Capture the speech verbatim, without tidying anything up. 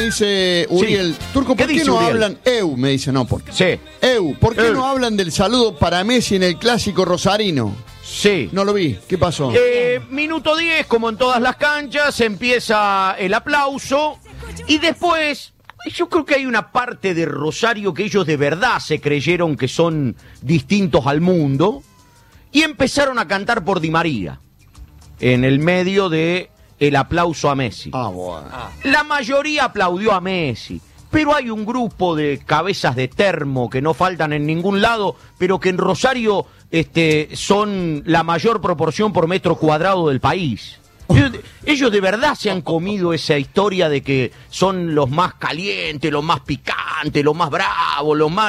dice Uriel, Sí. Turco, ¿por ¿Qué qué, dice no Uriel? hablan? Eu, me dice, no, ¿por qué? Sí. Eu, ¿por qué Eu. no hablan del saludo para Messi en el clásico rosarino? Sí. No lo vi, ¿qué pasó? Eh, minuto diez, como en todas las canchas, empieza el aplauso y después, yo creo que hay una parte de Rosario que ellos de verdad se creyeron que son distintos al mundo y empezaron a cantar por Di María en el medio de el aplauso a Messi. Ah, bueno. La mayoría aplaudió a Messi, pero hay un grupo de cabezas de termo que no faltan en ningún lado, pero que en Rosario este, son la mayor proporción por metro cuadrado del país. Ellos, ellos de verdad se han comido esa historia de que son los más calientes, los más picantes, los más bravos, los más...